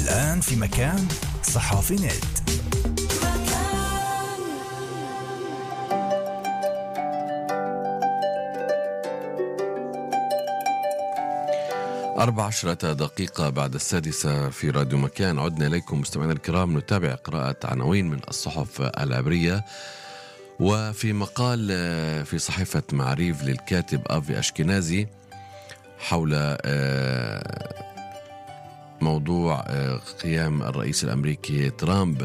الآن في مكان صحافي نت. 14 دقيقة بعد 6 في راديو مكان. عدنا إليكم مستمعينا الكرام نتابع قراءة عناوين من الصحف العبرية. وفي مقال في صحيفة معريف للكاتب آفي أشكنازي حول موضوع قيام الرئيس الأمريكي ترامب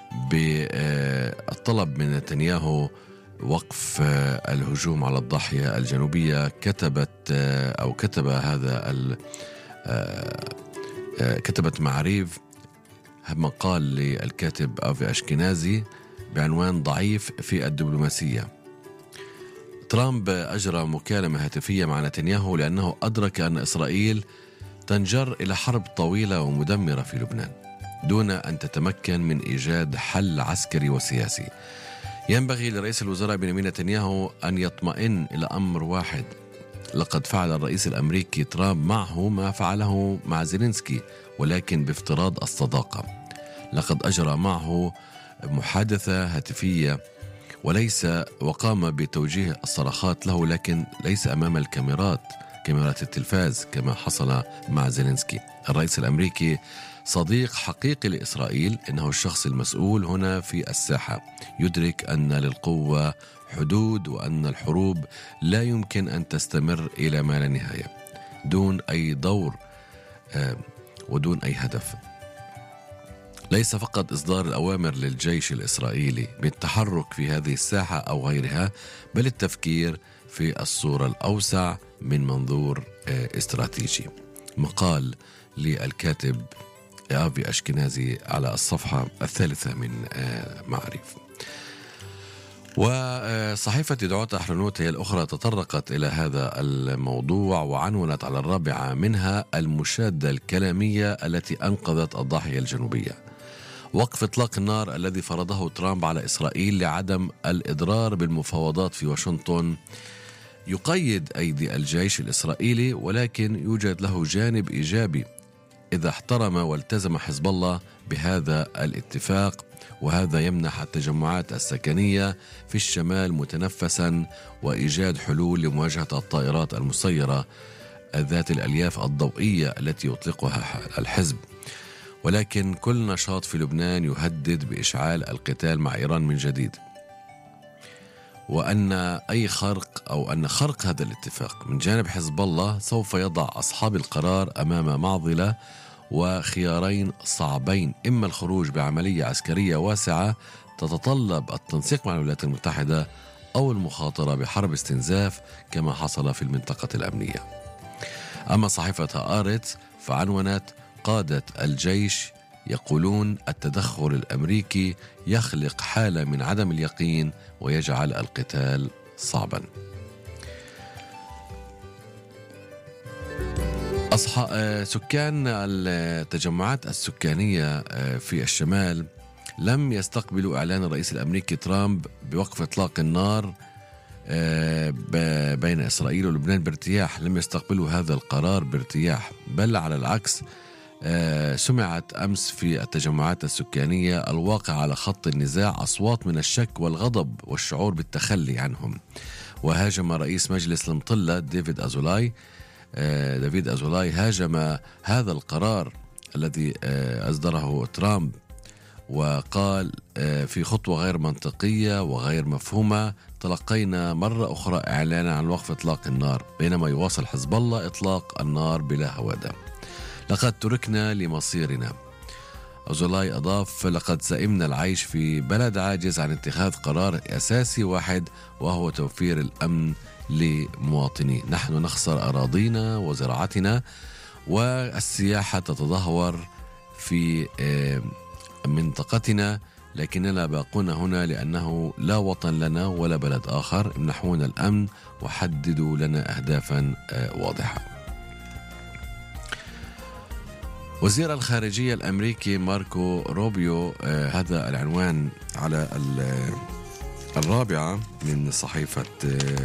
بالطلب من نتنياهو وقف الهجوم على الضاحية الجنوبية، كتبت معريف مقال للكاتب آفي أشكنازي بعنوان ضعيف في الدبلوماسية. ترامب أجرى مكالمة هاتفية مع نتنياهو لأنه أدرك أن إسرائيل تنجر إلى حرب طويلة ومدمرة في لبنان دون أن تتمكن من إيجاد حل عسكري وسياسي. ينبغي لرئيس الوزراء بنيامين نتنياهو أن يطمئن إلى أمر واحد: لقد فعل الرئيس الأمريكي ترامب معه ما فعله مع زيلينسكي، ولكن بافتراض الصداقة. لقد أجرى معه محادثة هاتفية وقام بتوجيه الصراخات له، لكن ليس أمام كاميرات التلفاز كما حصل مع زيلينسكي. الرئيس الأمريكي صديق حقيقي لإسرائيل، إنه الشخص المسؤول هنا في الساحة، يدرك أن للقوة حدود وأن الحروب لا يمكن أن تستمر إلى ما لا نهاية دون أي دور ودون أي هدف. ليس فقط إصدار الأوامر للجيش الإسرائيلي بالتحرك في هذه الساحة أو غيرها، بل التفكير في الصورة الأوسع من منظور استراتيجي. مقال للكاتب آفي أشكنازي على الصفحة 3 من معريف. وصحيفة يدعوت أحرنوت هي الأخرى تطرقت إلى هذا الموضوع وعنونت على 4 منها المشادة الكلامية التي أنقذت الضاحية الجنوبية. وقف إطلاق النار الذي فرضه ترامب على إسرائيل لعدم الإضرار بالمفاوضات في واشنطن يقيد أيدي الجيش الإسرائيلي، ولكن يوجد له جانب إيجابي إذا احترم والتزم حزب الله بهذا الاتفاق، وهذا يمنح التجمعات السكنية في الشمال متنفسا وإيجاد حلول لمواجهة الطائرات المسيرة ذات الألياف الضوئية التي يطلقها الحزب. ولكن كل نشاط في لبنان يهدد بإشعال القتال مع إيران من جديد، وأن خرق هذا الاتفاق من جانب حزب الله سوف يضع أصحاب القرار أمام معضلة وخيارين صعبين: إما الخروج بعملية عسكرية واسعة تتطلب التنسيق مع الولايات المتحدة، أو المخاطرة بحرب استنزاف كما حصل في المنطقة الأمنية. أما صحيفة هآرتز فعنونت: قادة الجيش يقولون التدخل الأمريكي يخلق حالة من عدم اليقين ويجعل القتال صعبا. سكان التجمعات السكانية في الشمال لم يستقبلوا إعلان الرئيس الأمريكي ترامب بوقف إطلاق النار بين إسرائيل ولبنان بارتياح. لم يستقبلوا هذا القرار بارتياح، بل على العكس. سمعت أمس في التجمعات السكانية الواقع على خط النزاع أصوات من الشك والغضب والشعور بالتخلي عنهم. وهاجم رئيس مجلس المطلة ديفيد أزولاي هاجم هذا القرار الذي أصدره ترامب، وقال في خطوة غير منطقية وغير مفهومة تلقينا مرة أخرى إعلانا عن وقف إطلاق النار، بينما يواصل حزب الله إطلاق النار بلا هوادة. لقد تركنا لمصيرنا. أزولاي أضاف: لقد سئمنا العيش في بلد عاجز عن اتخاذ قرار أساسي واحد، وهو توفير الأمن لمواطنيه. نحن نخسر أراضينا وزراعتنا، والسياحة تتدهور في منطقتنا، لكننا باقون هنا لأنه لا وطن لنا ولا بلد آخر. امنحونا الأمن وحددوا لنا أهدافا واضحة. وزير الخارجية الأمريكي ماركو روبيو، هذا العنوان على 4 من صحيفة